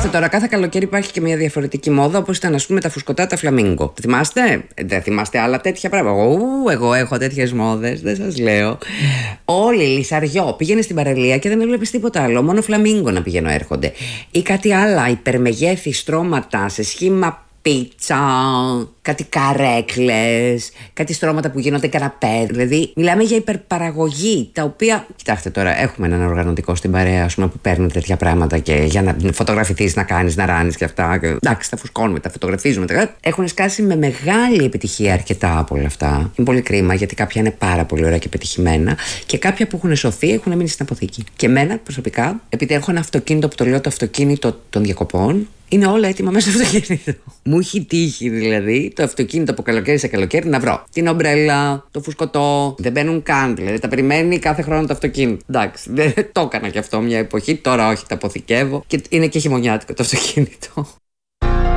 τώρα, κάθε καλοκαίρι υπάρχει και μια διαφορετική μόδα, όπως ήταν, ας πούμε, τα φουσκωτά, τα φλαμίγκο. Θυμάστε? Δεν θυμάστε άλλα τέτοια πράγματα? Εγώ έχω τέτοιες μόδες, δεν σας λέω. Όλοι λυσαριό. Πήγαινε στην παραλία και δεν έβλεπες τίποτα άλλο. Μόνο φλαμίγκο να πηγαίνω έρχονται. Ή κάτι άλλα, υπερμεγέθη στρώματα σε σχήμα πίτσα, κάτι καρέκλες, κάτι στρώματα που γίνονται καναπέ. Δηλαδή, μιλάμε για υπερπαραγωγή, τα οποία. Κοιτάξτε τώρα, έχουμε έναν οργανωτικό στην παρέα, ας πούμε, που παίρνει τέτοια πράγματα και για να φωτογραφηθείς, να κάνεις, να ράνεις και αυτά. Και, εντάξει, τα φουσκώνουμε, τα φωτογραφίζουμε. Έχουν σκάσει με μεγάλη επιτυχία αρκετά από όλα αυτά. Είναι πολύ κρίμα, γιατί κάποια είναι πάρα πολύ ωραία και πετυχημένα και κάποια που έχουν σωθεί έχουν μείνει στην αποθήκη. Και εμένα προσωπικά, επειδή έχω ένα αυτοκίνητο που το λέω το αυτοκίνητο των διακοπών. Είναι όλα έτοιμα μέσα στο αυτοκίνητο. Μου έχει τύχει δηλαδή το αυτοκίνητο από καλοκαίρι σε καλοκαίρι να βρω την ομπρέλα, το φουσκωτό. Δεν μπαίνουν καν, δηλαδή τα περιμένει κάθε χρόνο το αυτοκίνητο. Εντάξει, δεν το έκανα κι αυτό μια εποχή. Τώρα όχι, τα αποθηκεύω και είναι και χειμωνιάτικο το αυτοκίνητο.